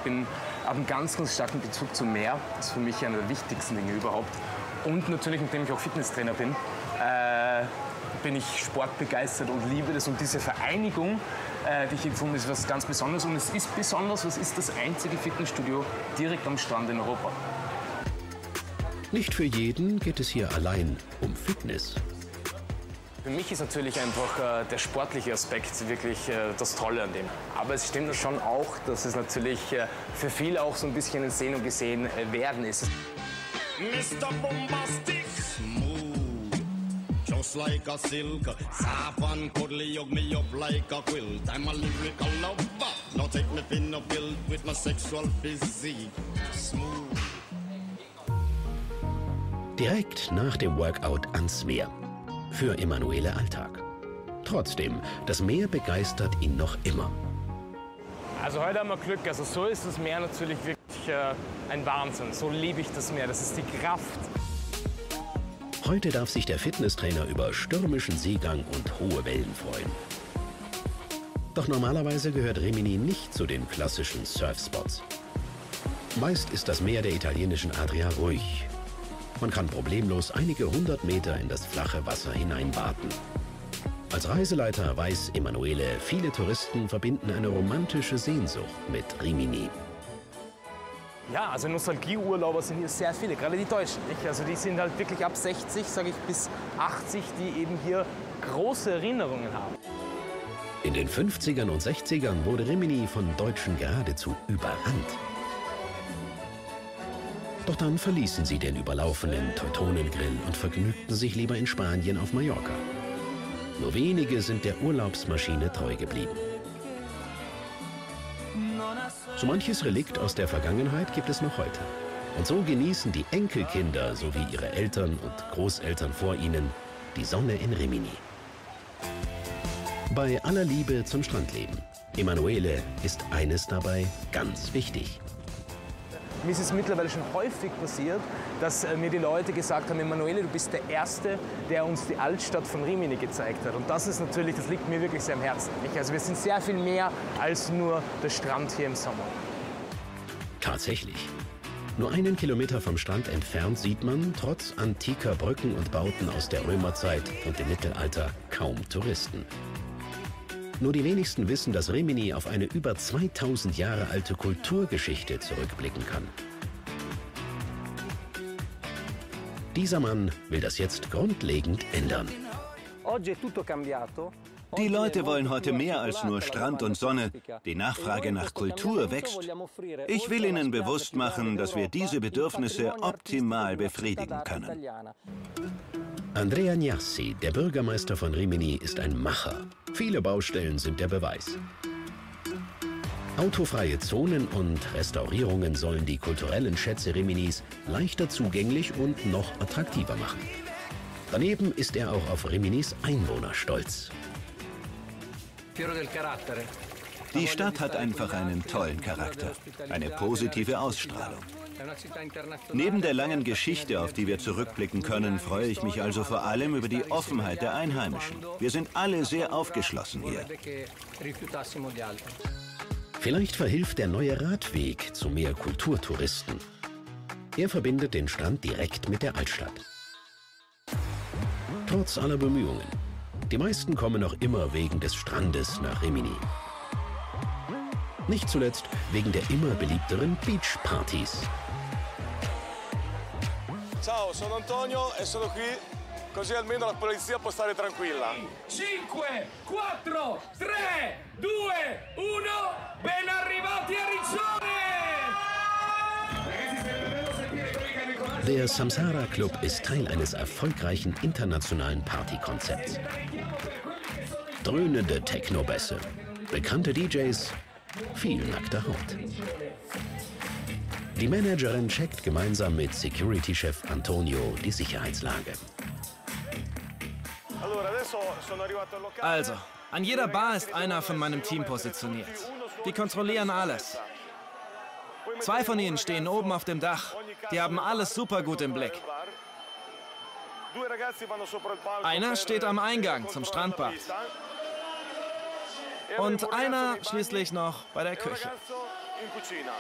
habe einen ganz, ganz starken Bezug zum Meer. Das ist für mich einer der wichtigsten Dinge überhaupt. Und natürlich, nachdem ich auch Fitnesstrainer bin, bin ich sportbegeistert und liebe das. Und diese Vereinigung, die ich gefunden habe, ist was ganz Besonderes. Und es ist besonders, es ist das einzige Fitnessstudio direkt am Strand in Europa. Nicht für jeden geht es hier allein um Fitness. Für mich ist natürlich einfach der sportliche Aspekt wirklich das Tolle an dem. Aber es stimmt schon auch, dass es natürlich für viele auch so ein bisschen ein Sehen und Gesehen werden ist. Mr. Bombastic, smooth, just like a silk, soft and cuddly, hug me up like a quilt. I'm a lyrical lover, now take me pin up build with my sexual physique, smooth. Direkt nach dem Workout ans Meer. Für Emanuele Alltag. Trotzdem, das Meer begeistert ihn noch immer. Also heute haben wir Glück. Also so ist das Meer natürlich wirklich ein Wahnsinn. So liebe ich das Meer. Das ist die Kraft. Heute darf sich der Fitnesstrainer über stürmischen Seegang und hohe Wellen freuen. Doch normalerweise gehört Rimini nicht zu den klassischen Surfspots. Meist ist das Meer der italienischen Adria ruhig. Man kann problemlos einige 100 Meter in das flache Wasser hineinwaten. Als Reiseleiter weiß Emanuele, viele Touristen verbinden eine romantische Sehnsucht mit Rimini. Ja, also Nostalgieurlauber sind hier sehr viele, gerade die Deutschen. Nicht? Also die sind halt wirklich ab 60, sage ich, bis 80, die eben hier große Erinnerungen haben. In den 50ern und 60ern wurde Rimini von Deutschen geradezu überrannt. Doch dann verließen sie den überlaufenen Teutonengrill und vergnügten sich lieber in Spanien auf Mallorca. Nur wenige sind der Urlaubsmaschine treu geblieben. So manches Relikt aus der Vergangenheit gibt es noch heute. Und so genießen die Enkelkinder sowie ihre Eltern und Großeltern vor ihnen die Sonne in Rimini. Bei aller Liebe zum Strandleben, Emanuele ist eines dabei ganz wichtig. Mir ist es mittlerweile schon häufig passiert, dass mir die Leute gesagt haben, Emanuele, du bist der Erste, der uns die Altstadt von Rimini gezeigt hat. Und das ist natürlich, das liegt mir wirklich sehr am Herzen. Also wir sind sehr viel mehr als nur der Strand hier im Sommer. Tatsächlich. Nur einen Kilometer vom Strand entfernt sieht man, trotz antiker Brücken und Bauten aus der Römerzeit und dem Mittelalter, kaum Touristen. Nur die wenigsten wissen, dass Rimini auf eine über 2000 Jahre alte Kulturgeschichte zurückblicken kann. Dieser Mann will das jetzt grundlegend ändern. Die Leute wollen heute mehr als nur Strand und Sonne. Die Nachfrage nach Kultur wächst. Ich will ihnen bewusst machen, dass wir diese Bedürfnisse optimal befriedigen können. Andrea Gnassi, der Bürgermeister von Rimini, ist ein Macher. Viele Baustellen sind der Beweis. Autofreie Zonen und Restaurierungen sollen die kulturellen Schätze Riminis leichter zugänglich und noch attraktiver machen. Daneben ist er auch auf Riminis Einwohner stolz. Die Stadt hat einfach einen tollen Charakter, eine positive Ausstrahlung. Neben der langen Geschichte, auf die wir zurückblicken können, freue ich mich also vor allem über die Offenheit der Einheimischen. Wir sind alle sehr aufgeschlossen hier. Vielleicht verhilft der neue Radweg zu mehr Kulturtouristen. Er verbindet den Strand direkt mit der Altstadt. Trotz aller Bemühungen. Die meisten kommen noch immer wegen des Strandes nach Rimini. Nicht zuletzt wegen der immer beliebteren Beachpartys. Ciao, sono Antonio e sono qui, così almeno la polizia può stare tranquilla. 5, 4, 3, 2, 1, ben arrivati a Riccione! Der Samsara Club ist Teil eines erfolgreichen internationalen Partykonzepts. Dröhnende Technobässe, bekannte DJs, viel nackte Haut. Die Managerin checkt gemeinsam mit Security-Chef Antonio die Sicherheitslage. Also, an jeder Bar ist einer von meinem Team positioniert. Die kontrollieren alles. 2 von ihnen stehen oben auf dem Dach. Die haben alles super gut im Blick. Einer steht am Eingang zum Strandbad. Und einer schließlich noch bei der Küche.